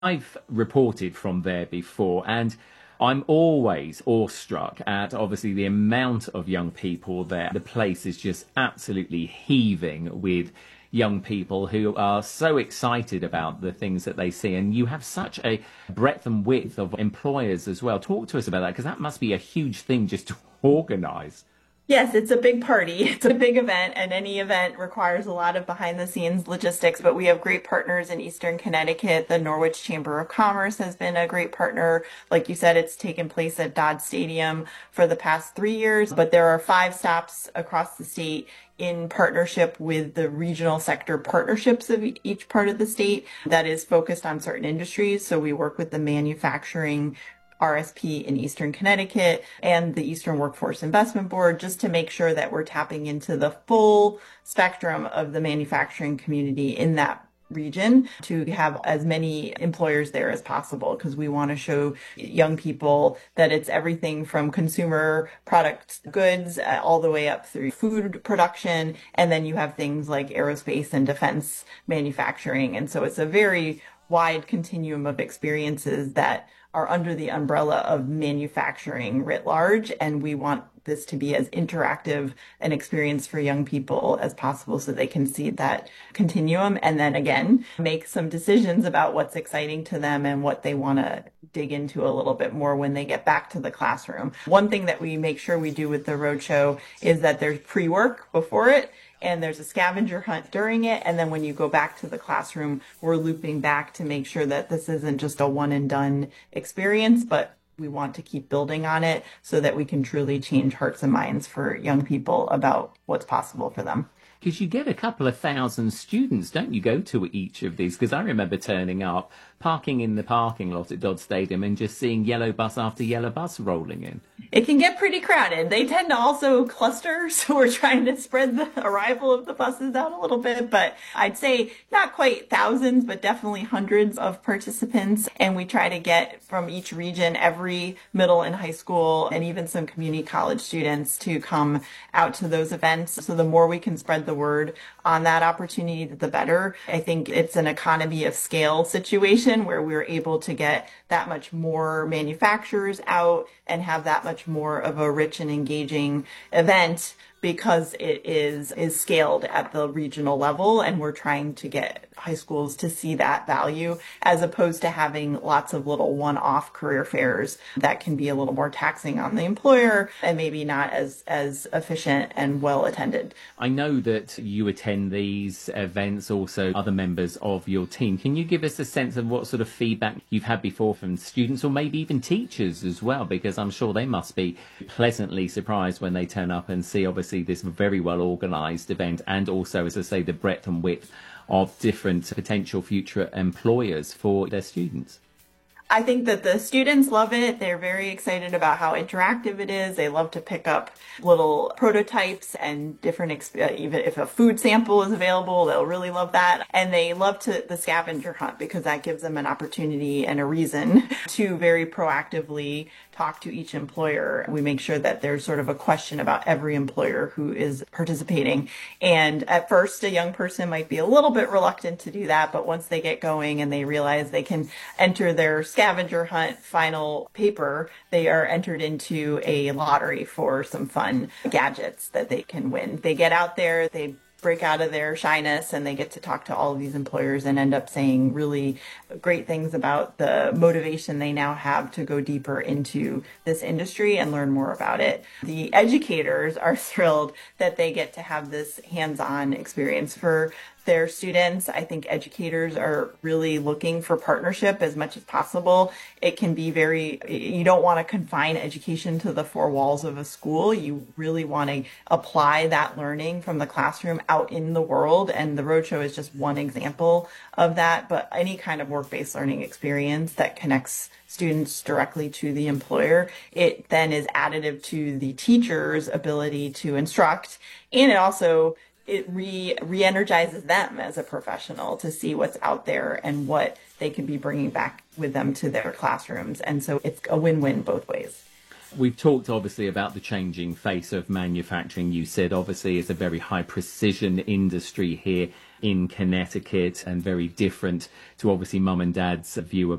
I've reported from there before, and I'm always awestruck at obviously the amount of young people there. The place is just absolutely heaving with young people who are so excited about the things that they see. And you have such a breadth and width of employers as well. Talk to us about that, because that must be a huge thing just to organize. Yes, it's a big party. It's a big event, and any event requires a lot of behind the scenes logistics. But we have great partners in Eastern Connecticut. The Norwich Chamber of Commerce has been a great partner. Like you said, it's taken place at Dodd Stadium for the past 3 years, but there are 5 stops across the state in partnership with the regional sector partnerships of each part of the state that is focused on certain industries. So we work with the manufacturing RSP in Eastern Connecticut and the Eastern Workforce Investment Board, just to make sure that we're tapping into the full spectrum of the manufacturing community in that region to have as many employers there as possible, because we want to show young people that it's everything from consumer product goods all the way up through food production. And then you have things like aerospace and defense manufacturing. And so it's a very wide continuum of experiences that are under the umbrella of manufacturing writ large. And we want this to be as interactive an experience for young people as possible so they can see that continuum and then again make some decisions about what's exciting to them and what they want to dig into a little bit more when they get back to the classroom. One thing that we make sure we do with the roadshow is that there's pre-work before it, and there's a scavenger hunt during it. And then when you go back to the classroom, we're looping back to make sure that this isn't just a one and done experience, but we want to keep building on it so that we can truly change hearts and minds for young people about what's possible for them. Because you get a couple of thousand students, don't you, go to each of these? Because I remember turning up, parking in the parking lot at Dodd Stadium and just seeing yellow bus after yellow bus rolling in. It can get pretty crowded. They tend to also cluster, so we're trying to spread the arrival of the buses out a little bit, but I'd say not quite thousands, but definitely hundreds of participants. And we try to get from each region, every middle and high school, and even some community college students to come out to those events. So the more we can spread the word on that opportunity, the better. I think it's an economy of scale situation where we're able to get that much more manufacturers out and have that much more of a rich and engaging event because it is scaled at the regional level, and we're trying to get high schools to see that value as opposed to having lots of little one-off career fairs that can be a little more taxing on the employer and maybe not as efficient and well attended. I know that you attend these events, also other members of your team. Can you give us a sense of what sort of feedback you've had before from students or maybe even teachers as well? Because I'm sure they must be pleasantly surprised when they turn up and see obviously this very well organised event, and also, as I say, the breadth and width of different potential future employers for their students. I think that the students love it. They're very excited about how interactive it is. They love to pick up little prototypes and different, even if a food sample is available, they'll really love that. And they love the scavenger hunt because that gives them an opportunity and a reason to very proactively talk to each employer. We make sure that there's sort of a question about every employer who is participating. And at first, a young person might be a little bit reluctant to do that, but once they get going and they realize they can enter their scavenger hunt final paper, they are entered into a lottery for some fun gadgets that they can win. They get out there, they break out of their shyness, and they get to talk to all of these employers and end up saying really great things about the motivation they now have to go deeper into this industry and learn more about it. The educators are thrilled that they get to have this hands-on experience for their students. I think educators are really looking for partnership as much as possible. It can be you don't want to confine education to the four walls of a school. You really want to apply that learning from the classroom out in the world. And the Roadshow is just one example of that. But any kind of work-based learning experience that connects students directly to the employer, it then is additive to the teacher's ability to instruct. And it re-energizes them as a professional to see what's out there and what they can be bringing back with them to their classrooms. And so it's a win-win both ways. We've talked obviously about the changing face of manufacturing. You said obviously it's a very high precision industry here in Connecticut and very different to obviously mum and dad's view